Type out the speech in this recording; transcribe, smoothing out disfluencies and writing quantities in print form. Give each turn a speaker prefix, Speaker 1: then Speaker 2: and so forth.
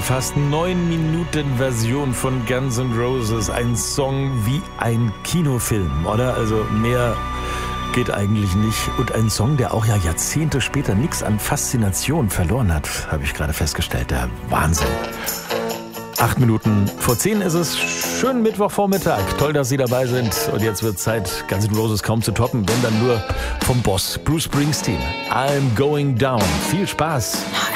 Speaker 1: fast 9-Minuten-Version von Guns N' Roses. Ein Song wie ein Kinofilm, oder? Also mehr geht eigentlich nicht. Und ein Song, der auch ja Jahrzehnte später nichts an Faszination verloren hat, habe ich gerade festgestellt. Der Wahnsinn. 8 Minuten vor 10 ist es. Schönen Mittwochvormittag. Toll, dass Sie dabei sind. Und jetzt wird Zeit, Guns N' Roses kaum zu toppen, wenn dann nur vom Boss Bruce Springsteen. I'm going down. Viel Spaß.